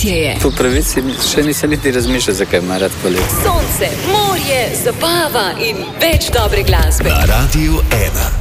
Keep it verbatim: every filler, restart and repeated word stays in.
Poletje je. Po pravici še nisem niti razmišljal, zakaj ima rad poletje. Sonce, morje, zabava in več dobre glasbe. Na Radiu ena.